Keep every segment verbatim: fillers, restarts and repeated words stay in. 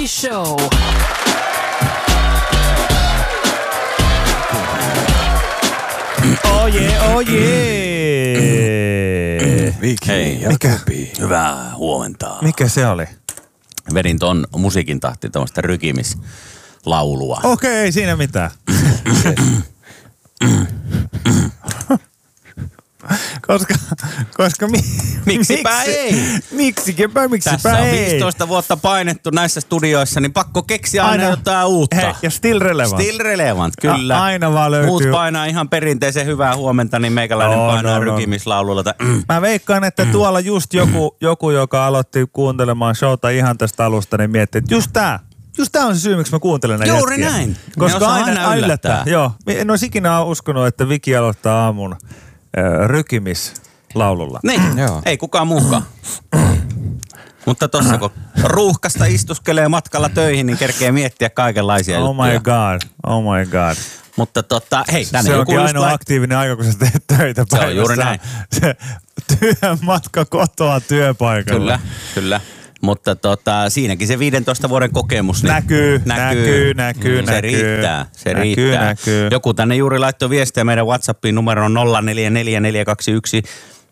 Show. Oh yeah, oh yeah. Hei, mikä? Hyvää huomenta. Mikä se oli? Vedin ton musiikin tahti tuommoista rykimislaulua. Okei, okay, ei siinä mitään. koska, koska mi, Miksipä miksi, ei? Miksikipä, miksipä Tässä on ei? viisitoista vuotta painettu näissä studioissa, niin pakko keksiä aina, aina jotain uutta. Hei, ja still relevant. Still relevant, kyllä. A, aina vaan löytyy. Muut painaa ihan perinteisen hyvää huomenta, niin meikäläinen no, painaa no, no. rykimislaululla. Tai, mm. Mä veikkaan, että mm. tuolla just joku, joku, joka aloitti kuuntelemaan showta ihan tästä alusta, niin miettii, että just tää. Just tää on se syy, miksi mä kuuntelen näitä Juuri jätkiä. näin. Koska aina, aina yllättää. Joo. En olisi ikinä uskonut, että Viki aloittaa aamun äh, rykimislaululla. Niin, Joo. Ei kukaan muukaan. Mutta tossa kun ruuhkasta istuskelee matkalla töihin, niin kerkee miettiä kaikenlaisia Oh juttuja. my god, oh my god. Mutta tota, hei, tänne se joku onkin just ainoa lait- aktiivinen aika, kun sä teet töitä Se on päivässä. juuri näin. Se työn matka kotoa työpaikalle. Kyllä, kyllä. Mutta tota, siinäkin se viidentoista vuoden kokemus. Niin näkyy, näkyy, näkyy, mm, Se näkyy. riittää, se näkyy, riittää. Näkyy. Joku tänne juuri laittoi viestiä meidän WhatsAppiin numeroon nolla neljä neljä neljä kaksi yksi.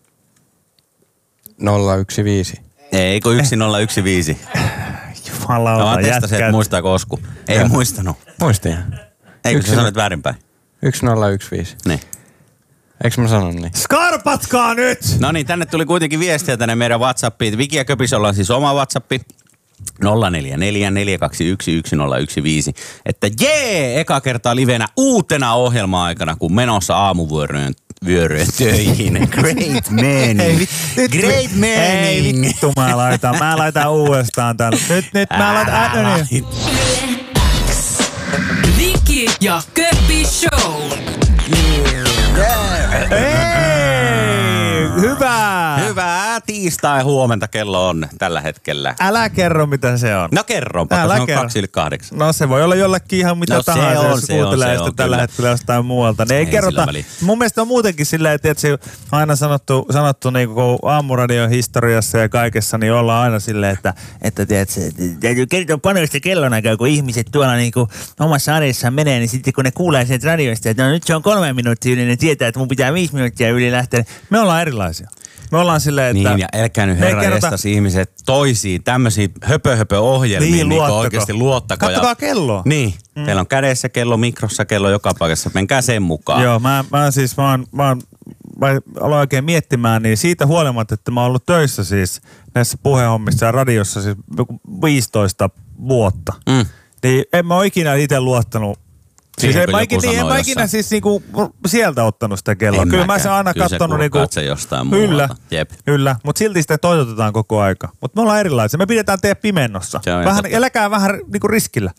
nolla yksi viisi. Ei, kun yksi nolla yksi viisi. Jumalauta, No, testasin, että muistaako Osku. Ei ja. muistanut. Muistin. Ei, kun sä sanoit väärinpäin. yksi nolla yksi viisi. Niin. Eikö mä sanon niin? Skarpatkaa nyt! No niin, tänne tuli kuitenkin viestiä tänne meidän WhatsAppiin. Viki ja Köpisolla on siis oma WhatsAppi. nolla neljä neljä neljä kaksi yksi yksi nolla yksi viisi. Että jee, eka kertaa livenä uutena ohjelma-aikana, kun menossa aamuvuorojen vyöryön töihin. Great manning. Great Ei manning. vittu, mä laitan, mä laitan uudestaan tän. Nyt, nyt mä laitan, ää, niin. Viki ja Köpi Show. Ei, hyvä. Hyvää tiistai huomenta kello on tällä hetkellä. Älä kerro, mitä se on. No kerropa, Älä se on kerro. kaksi yli kahdeksan. No se voi olla jollekin ihan mitä No se tahansa, on, jos se on, kuuntelee se sitä on, tällä kyllä. hetkellä jostain muualta. Ne ei, Ei kerrota. sillä väliä. Mun mielestä on muutenkin silleen, että se aina sanottu, sanottu niin kuin aamuradion historiassa ja kaikessa, niin ollaan aina silleen, että, että tiedätkö, täytyy kertoa paljon sitä kellonaikaa, kun ihmiset tuolla niin kuin omassa arjessaan menee, niin sitten kun ne kuulee sieltä radioista, että no nyt se on kolme minuuttia yli, ne tietää, että mun pitää viisi minuuttia yli lähteä. Me ollaan erilaisia. Me ollaan silleen, että... Niin, ja älkää nyt herra kerrota- jestas ihmiset toisiin tämmöisiin höpö-höpö-ohjelmiin, Niin, niin luottako. oikeasti luottako. Kattokaa kelloa. Niin, mm. teillä on kädessä kello, mikrossa kello, joka paikassa. Menkää sen mukaan. Joo, mä, mä siis, mä oon, mä oon, mä aloin oikein miettimään, niin siitä huolimatta, että mä oon ollut töissä siis näissä puhehommissa ja radiossa siis viisitoista vuotta, Mm. niin en mä ole ikinä itse luottanut. Siis Siihen, en kun mä joku ikinä, en sanoo mä ikinä jossain. siis niinku sieltä ottanut sitä kelloa. En Kyllä mä mäkään. sen aina Kyllä se kattonut kurkkaat niinku... se jostain Kyllä, muualta. Jep. kyllä. Mutta silti sitä toitotetaan koko aika. Mutta me ollaan erilaisia. Me pidetään teidät pimennossa. Se on ihan Vähän, totta. eläkää vähän niinku riskillä.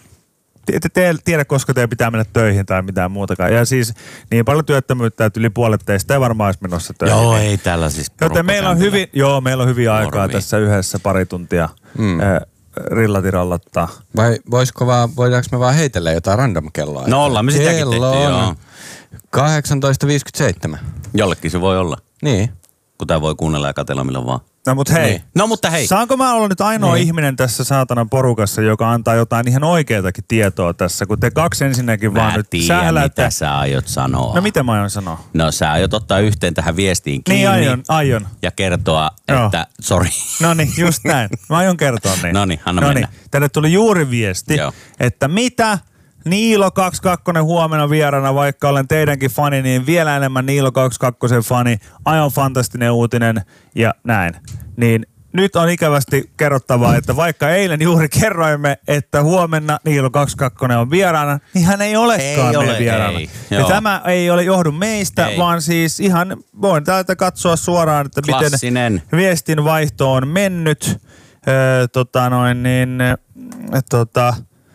Te ette te, tiedä, koska teidän pitää mennä töihin tai mitään muutakaan. Ja siis niin paljon työttömyyttä, että yli puolet teistä ei varmaan olisi menossa töihin. Joo, niin. ei tällä siis Joten meillä on hyvin, joo, meillä on hyvin aikaa Morvi. tässä yhdessä pari tuntia Mm. äh, rillatirallattaa. Vai voisiko vaan, voidaanko me vaan heitellä jotain random kelloa? No ollaan me sitäkin Kello tehty, on joo. kahdeksantoista viisikymmentäseitsemän. Jollekin se voi olla, Niin. kun tää voi kuunnella ja katsella milloin vaan. No mut hei, Niin. No mutta hei. saanko mä olla nyt ainoa Niin. ihminen tässä saatanan porukassa, joka antaa jotain ihan oikeatakin tietoa tässä, kun te kaksi ensinnäkin Mä vaan nyt tiedän, sählätte. mitä sä aiot sanoa. No mitä mä aion sanoa? No sä aiot ottaa yhteen tähän viestiin kiinni. Niin aion, aion. Ja kertoa, Joo. että sori. No niin, just näin. Mä aion kertoa niin. Noniin, anna Noniin. mennä. Tänne tuli juuri viesti, Joo. että mitä Niilo kaksikymmentäkaksi huomenna vierana, vaikka olen teidänkin fani, niin vielä enemmän Niilo kaksikymmentäkaksi fani. Aivan fantastinen uutinen ja näin. Niin nyt on ikävästi kerrottavaa, että vaikka eilen juuri kerroimme, että huomenna Niilo kaksikymmentäkaksi on vieraana, niin hän ei olekaan Ei meidän ole, vieraana. ei. Ja Joo. tämä ei ole johdu meistä, Ei. vaan siis ihan voin täältä katsoa suoraan, että Klassinen. miten viestin vaihto on mennyt. Öö, tota noin niin, äh, tota,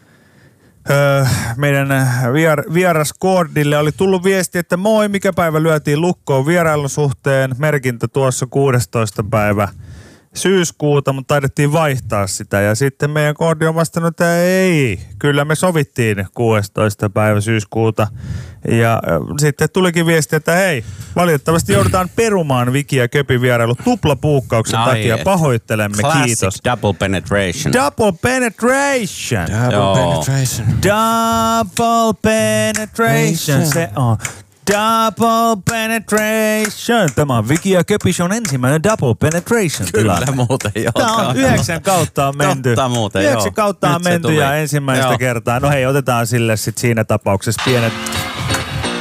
öö, meidän vier, vieraskoordille oli tullut viesti, että moi, mikä päivä lyötiin lukkoon vierailun suhteen, merkintä tuossa kuudestoista päivä. syyskuuta, mutta taidettiin vaihtaa sitä. Ja sitten meidän koodi on vastannut, että ei. Kyllä me sovittiin kuudestoista päivä syyskuuta. Ja äh, sitten tulikin viesti, että hei, valitettavasti joudutaan perumaan Viki ja Köpin vierailu tuplapuukkauksen Ai takia. et. Pahoittelemme, Classic kiitos. double penetration. Double penetration. Double Joo. penetration. Double penetration. Se on double penetration. Tämä on Viki ja Köpi Shown ensimmäinen double penetration tilanne. Kyllä muuten joo. Tämä on yhdeksän kautta on menty. Totta muuten, Yhdeksän joo. kautta on Nyt se menty tuli. ja ensimmäistä Joo. kertaa. No hei, otetaan sille sit siinä tapauksessa pienet